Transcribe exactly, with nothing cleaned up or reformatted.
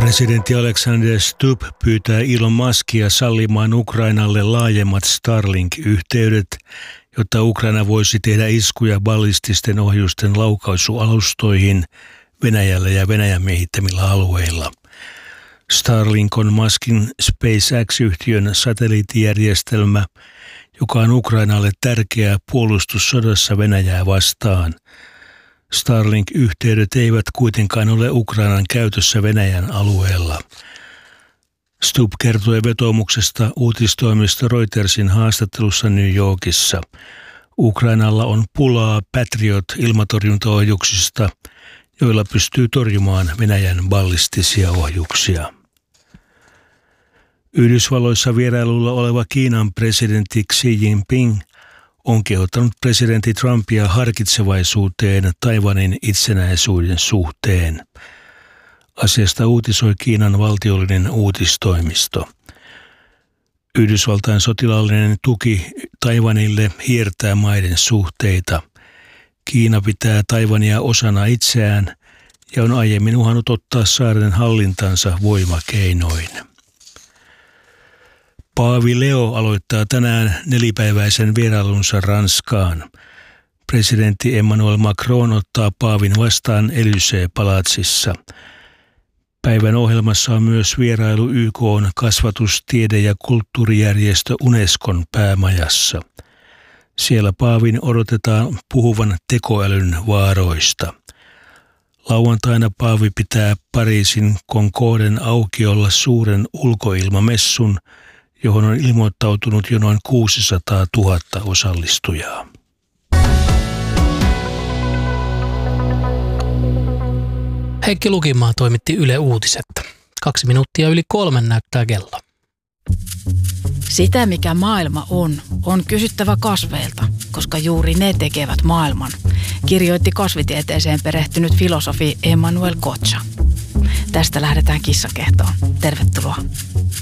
Presidentti Alexander Stubb pyytää Elon Muskia sallimaan Ukrainalle laajemmat Starlink-yhteydet, jotta Ukraina voisi tehdä iskuja ballististen ohjusten laukaisualustoihin Venäjällä ja Venäjän miehittämillä alueilla. Starlink on Muskin SpaceX-yhtiön satelliittijärjestelmä, joka on Ukrainalle tärkeä puolustussodassa Venäjää vastaan. Starlink-yhteydet eivät kuitenkaan ole Ukrainan käytössä Venäjän alueella. Stubb kertoi vetoomuksesta uutistoimisto Reutersin haastattelussa New Yorkissa. Ukrainalla on pulaa Patriot-ilmatorjuntaohjuksista, joilla pystyy torjumaan Venäjän ballistisia ohjuksia. Yhdysvalloissa vierailulla oleva Kiinan presidentti Xi Jinping on kehottanut presidentti Trumpia harkitsevaisuuteen Taiwanin itsenäisyyden suhteen. Asiasta uutisoi Kiinan valtiollinen uutistoimisto. Yhdysvaltain sotilaallinen tuki Taiwanille hiertää maiden suhteita. Kiina pitää Taiwania osana itseään ja on aiemmin uhannut ottaa saaren hallintansa voimakeinoin. Paavi Leo aloittaa tänään nelipäiväisen vierailunsa Ranskaan. Presidentti Emmanuel Macron ottaa paavin vastaan Élysée-palatsissa. Päivän ohjelmassa on myös vierailu Y K:n kasvatus-, tiede- ja kulttuurijärjestö Unescon päämajassa. Siellä paavin odotetaan puhuvan tekoälyn vaaroista. Lauantaina paavi pitää Pariisin Concorden aukiolla suuren ulkoilmamessun, johon on ilmoittautunut jo noin kuusisataatuhatta osallistujaa. Heikki Lukimaa toimitti Yle Uutiset. Kaksi minuuttia yli kolmen näyttää kello. Sitä, mikä maailma on, on kysyttävä kasveilta, koska juuri ne tekevät maailman, kirjoitti kasvitieteeseen perehtynyt filosofi Emmanuel Kocha. Tästä lähdetään kissakehtoon. Tervetuloa.